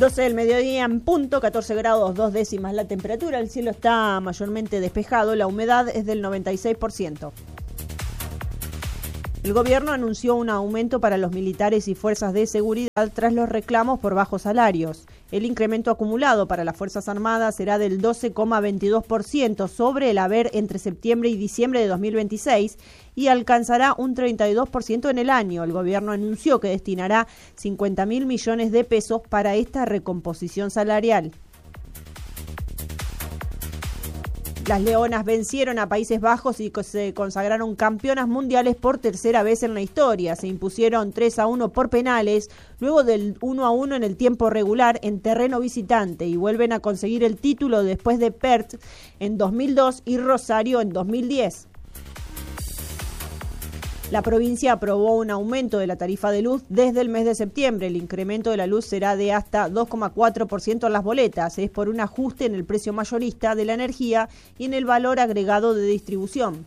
12 del mediodía en punto, 14 grados 2 décimas la temperatura, el cielo está mayormente despejado, la humedad es del 96%. El gobierno anunció un aumento para los militares y fuerzas de seguridad tras los reclamos por bajos salarios. El incremento acumulado para las Fuerzas Armadas será del 12,22% sobre el haber entre septiembre y diciembre de 2026 y alcanzará un 32% en el año. El gobierno anunció que destinará 50.000 millones de pesos para esta recomposición salarial. Las Leonas vencieron a Países Bajos y se consagraron campeonas mundiales por tercera vez en la historia. Se impusieron 3-1 por penales, luego del 1-1 en el tiempo regular en terreno visitante y vuelven a conseguir el título después de Perth en 2002 y Rosario en 2010. La provincia aprobó un aumento de la tarifa de luz desde el mes de septiembre. El incremento de la luz será de hasta 2,4% en las boletas. Es por un ajuste en el precio mayorista de la energía y en el valor agregado de distribución.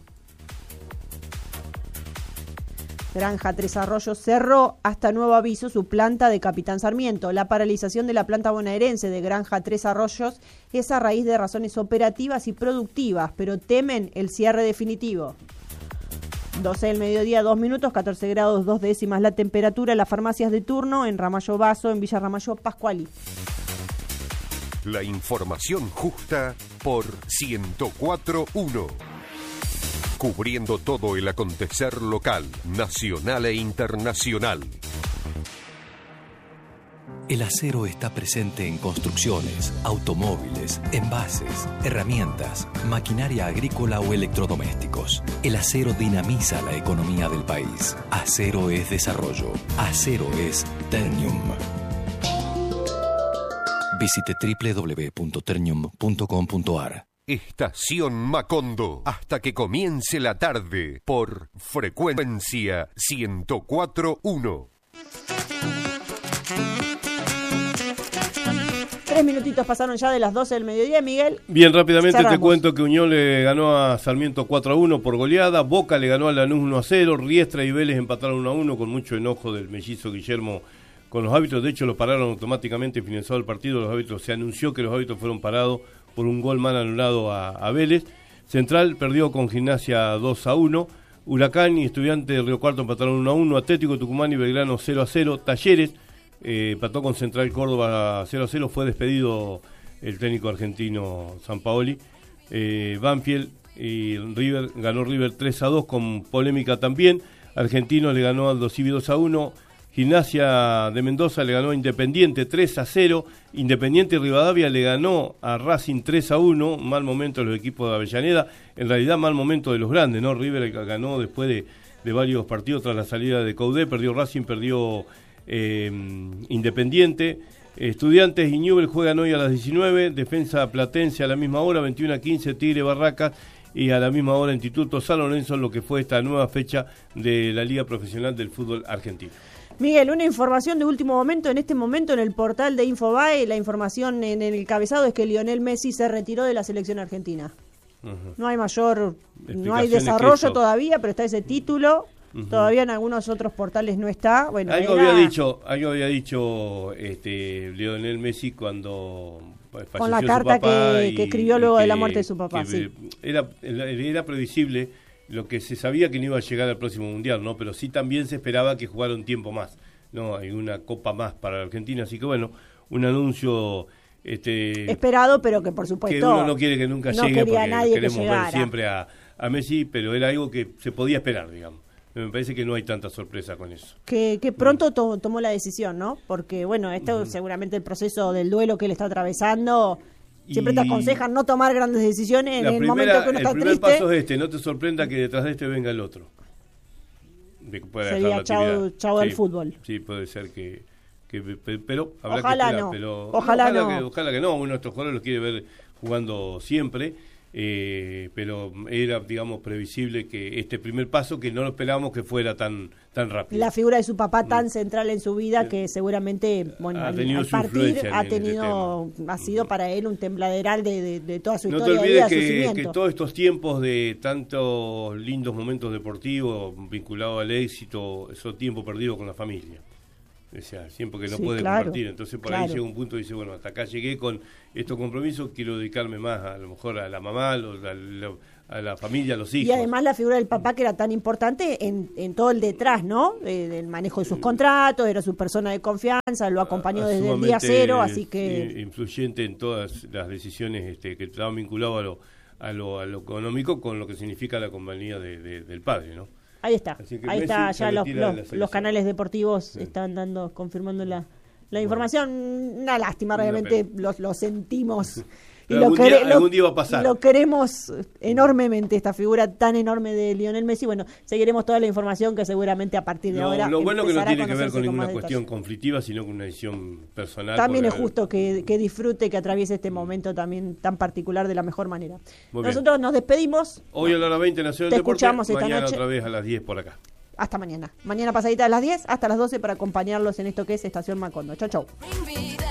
Granja Tres Arroyos cerró hasta nuevo aviso su planta de Capitán Sarmiento. La paralización de la planta bonaerense de Granja Tres Arroyos es a raíz de razones operativas y productivas, pero temen el cierre definitivo. 12 del mediodía, 2 minutos, 14 grados 2 décimas la temperatura. Las farmacias de turno en Ramallo Basso, en Villa Ramallo, Pascuali. La información justa por 104.1. Cubriendo todo el acontecer local, nacional e internacional. El acero está presente en construcciones, automóviles, envases, herramientas, maquinaria agrícola o electrodomésticos. El acero dinamiza la economía del país. Acero es desarrollo. Acero es Ternium. Visite www.ternium.com.ar. Estación Macondo, hasta que comience la tarde, por frecuencia 104.1. 3 minutitos pasaron ya de las 12 del mediodía, Miguel. Bien, rápidamente cerramos. te cuento que Unión le ganó a Sarmiento 4-1 por goleada, Boca le ganó a Lanús 1-0, Riestra y Vélez empataron 1-1 con mucho enojo del mellizo Guillermo con los árbitros. De hecho, lo pararon automáticamente finalizado el partido. Los árbitros, se anunció que los árbitros fueron parados por un gol mal anulado a Vélez. Central perdió con Gimnasia 2-1. Huracán y Estudiantes de Río Cuarto empataron 1-1. Atlético Tucumán y Belgrano 0-0. Talleres empató con Central Córdoba 0-0. Fue despedido el técnico argentino Sampaoli. Banfield y River, ganó River 3-2 con polémica también. Argentino le ganó al Dosivi 2-1. Gimnasia de Mendoza le ganó a Independiente 3-0. Independiente y Rivadavia le ganó a Racing 3-1. Mal momento de los equipos de Avellaneda. En realidad, mal momento de los grandes, ¿no? River ganó después de varios partidos tras la salida de Coudet. Perdió Racing, perdió Independiente. Estudiantes y Newell's juegan hoy a las 19. Defensa Platense a la misma hora, 21:15. Tigre Barracas. Y a la misma hora Instituto San Lorenzo, lo que fue esta nueva fecha de la Liga Profesional del Fútbol Argentino. Miguel, una información de último momento. En este momento en el portal de Infobae, la información en el encabezado es que Lionel Messi se retiró de la selección argentina. Uh-huh. No hay no hay desarrollo todavía, pero está ese título. Uh-huh. Todavía en algunos otros portales no está. Bueno, algo había dicho Lionel Messi cuando falleció con la carta que escribió luego de la muerte de su papá. Sí. Era previsible. Lo que se sabía que no iba a llegar al próximo Mundial, ¿no? Pero sí también se esperaba que jugara un tiempo más, ¿no? Hay una copa más para la Argentina, así que bueno, un anuncio esperado, pero que por supuesto que uno no quiere que nunca llegue, porque nadie queremos ver siempre a Messi, pero era algo que se podía esperar, digamos. Me parece que no hay tanta sorpresa con eso. Que pronto tomó la decisión, ¿no? Porque bueno, seguramente el proceso del duelo que él está atravesando. Siempre te aconsejan no tomar grandes decisiones en el momento que uno está triste. El primer paso es no te sorprenda que detrás de venga el otro. Sería chau del fútbol. Sí, puede ser que pero habrá ojalá que esperar. No. Pero Ojalá que no. Uno de estos jugadores los quiere ver jugando siempre. Pero era, digamos, previsible que este primer paso, que no lo esperábamos que fuera tan rápido. La figura de su papá tan central en su vida que seguramente, bueno, ha tenido al partir ha sido para él un tembladeral de toda su historia de vida, No te olvides que todos estos tiempos de tantos lindos momentos deportivos vinculados al éxito, esos tiempos perdidos con la familia. O sea, siempre que no Sí, puede claro, compartir. Entonces por ahí llega un punto y dice, bueno, hasta acá llegué con estos compromisos, quiero dedicarme más a lo mejor a la mamá, a la familia, a los hijos. Y además la figura del papá que era tan importante en todo el detrás, ¿no? Del manejo de sus contratos, era su persona de confianza, lo acompañó desde el día cero, así que... Influyente en todas las decisiones que estaban vinculadas a lo económico con lo que significa la compañía del padre, ¿no? Ahí está, ahí está, ya los canales deportivos sí. Están confirmando la información. Una lástima, realmente lo sentimos. Pero algún día va a pasar. Lo queremos enormemente, esta figura tan enorme de Lionel Messi. Bueno, seguiremos toda la información que seguramente a partir de ahora. Lo bueno que no tiene que ver con ninguna cuestión conflictiva, sino con una decisión personal. También es justo que disfrute, que atraviese este momento también tan particular de la mejor manera. Nosotros nos despedimos. Hoy a la hora 20 Nacional Te Deporte, escuchamos esta mañana noche. otra vez a las 10 por acá. Hasta mañana. Mañana pasadita a las 10 hasta las 12 para acompañarlos en esto que es Estación Macondo. Chau, chau.